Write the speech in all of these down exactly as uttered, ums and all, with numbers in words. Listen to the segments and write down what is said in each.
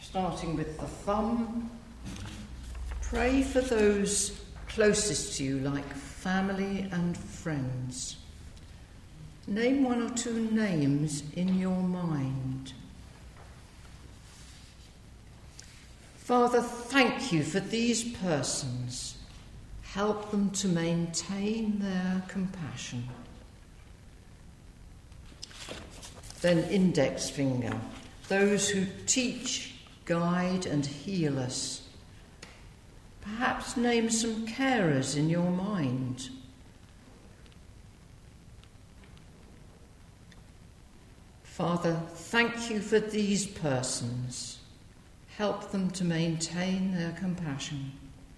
starting with the thumb. Pray for those closest to you, like family and friends. Name one or two names in your mind. Father, thank you for these persons. Help them to maintain their compassion. Then index finger. Those who teach, guide and heal us. Perhaps name some carers in your mind. Father, thank you for these persons. Help them to maintain their compassion.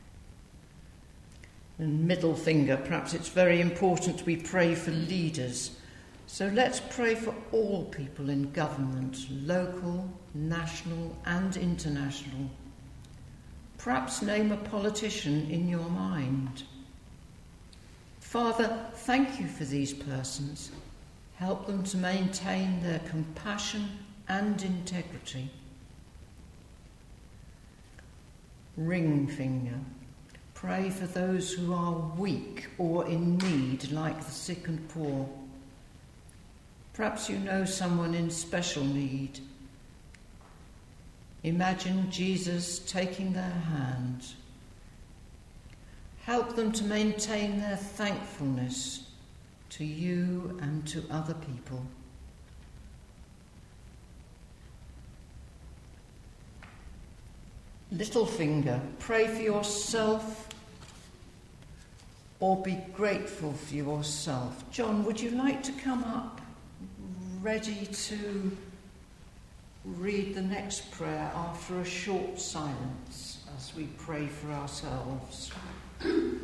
And middle finger, perhaps it's very important we pray for leaders. So let's pray for all people in government, local, national and international. Perhaps name a politician in your mind. Father, thank you for these persons. Help them to maintain their compassion and integrity. Ring finger. Pray for those who are weak or in need, like the sick and poor. Perhaps you know someone in special need. Imagine Jesus taking their hand. Help them to maintain their thankfulness to you and to other people. Little finger, pray for yourself or be grateful for yourself. John, would you like to come up, ready to read the next prayer after a short silence as we pray for ourselves?